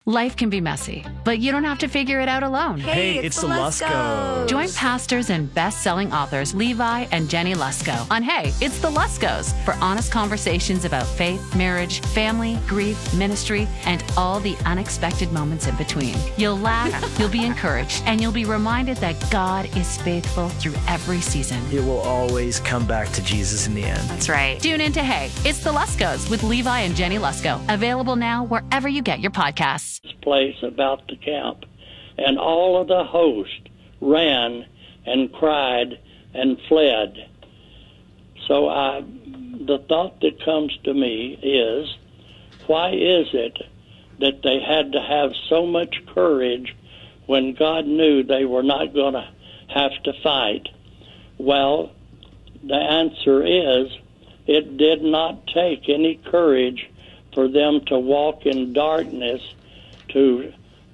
Life can be messy, but you don't have to figure it out alone. Hey, it's the Luskos. Join pastors and best-selling authors Levi and Jenny Lusko on Hey, It's the Luskos for honest conversations about faith, marriage, family, grief, ministry, and all the unexpected moments in between. You'll laugh, you'll be encouraged, and you'll be reminded that God is faithful through every season. It will always come back to Jesus in the end. That's right. Tune in to Hey, It's the Luskos with Levi and Jenny Lusko. Available now wherever you get your podcasts. Place about the camp, and all of the host ran and cried and fled. So the thought that comes to me is, why is it that they had to have so much courage when God knew they were not going to have to fight? Well, the answer is, it did not take any courage for them to walk in darkness to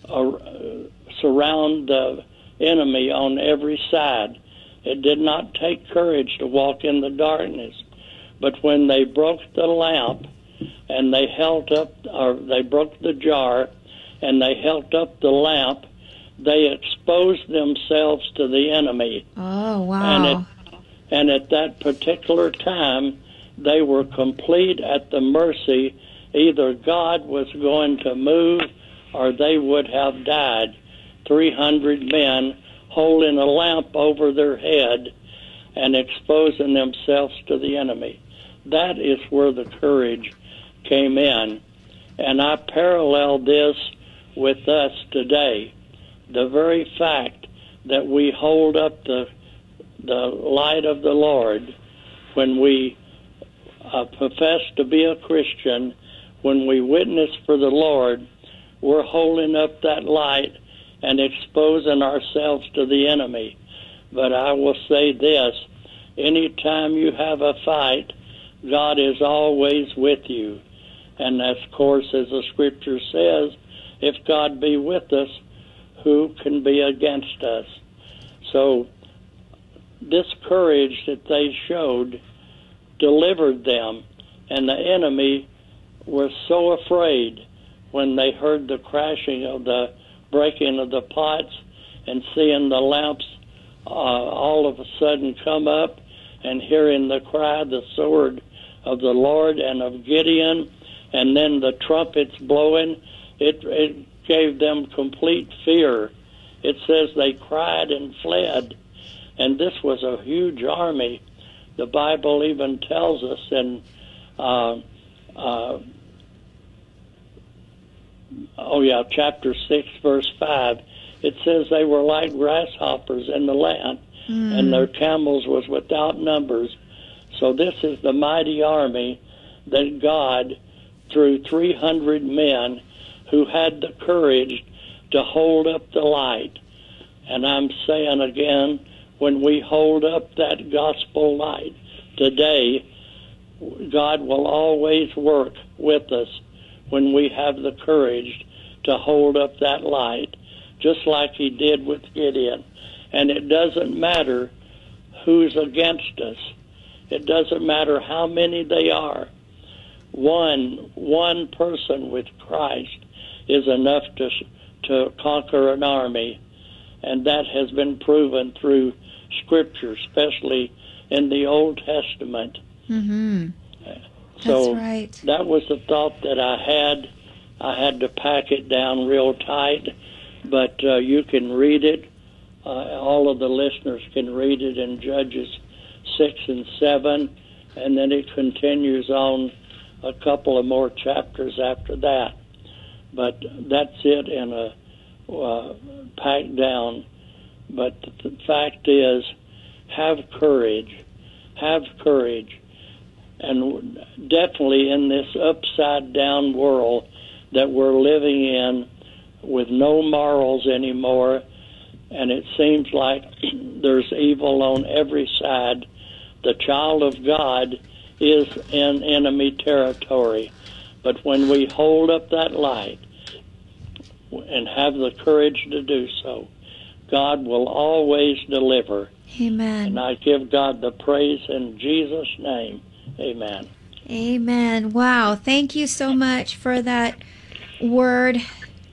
surround the enemy on every side. It did not take courage to walk in the darkness. But when they broke the lamp and they held up, or they broke the jar and they held up the lamp, they exposed themselves to the enemy. Oh, wow. And at that particular time, they were complete at the mercy. Either God was going to move or they would have died. 300 men holding a lamp over their head and exposing themselves to the enemy. That is where the courage came in. And I parallel this with us today. The very fact that we hold up the light of the Lord, when we profess to be a Christian, when we witness for the Lord, we're holding up that light and exposing ourselves to the enemy. But I will say this, anytime you have a fight, God is always with you. And of course, as the scripture says, if God be with us, who can be against us? So this courage that they showed delivered them, and the enemy were so afraid when they heard the crashing of the breaking of the pots and seeing the lamps all of a sudden come up, and hearing the cry, the sword of the Lord and of Gideon, and then the trumpets blowing, it gave them complete fear. It says they cried and fled, and this was a huge army. The Bible even tells us in chapter 6, verse 5, it says they were like grasshoppers in the land, and their camels was without numbers. So this is the mighty army that God, through 300 men who had the courage to hold up the light. And I'm saying again, when we hold up that gospel light today, God will always work with us when we have the courage to hold up that light, just like he did with Gideon. And it doesn't matter who's against us. It doesn't matter how many they are. One person with Christ is enough to conquer an army, and that has been proven through Scripture, especially in the Old Testament. Mm-hmm. So that's right. That was the thought that I had. I had to pack it down real tight, but you can read it. All of the listeners can read it in Judges 6 and 7, and then it continues on a couple of more chapters after that. But that's it in a packed down. But the fact is, have courage. Have courage. And definitely in this upside-down world that we're living in with no morals anymore, and it seems like there's evil on every side, the child of God is in enemy territory. But when we hold up that light and have the courage to do so, God will always deliver. Amen. And I give God the praise in Jesus' name. Amen. Amen. Wow. Thank you so much for that word